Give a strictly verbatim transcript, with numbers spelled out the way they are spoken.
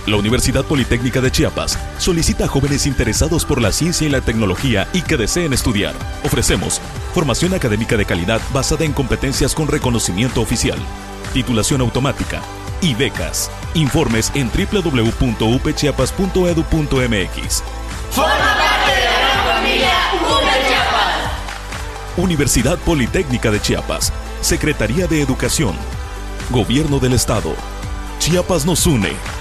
La Universidad Politécnica de Chiapas solicita a jóvenes interesados por la ciencia y la tecnología y que deseen estudiar. Ofrecemos formación académica de calidad basada en competencias con reconocimiento oficial, titulación automática y becas. Informes en doble u doble u doble u punto u p chiapas punto e d u punto m x. ¡Forma parte de la gran familia U P Chiapas! Universidad Politécnica de Chiapas, Secretaría de Educación, Gobierno del Estado. Chiapas nos une.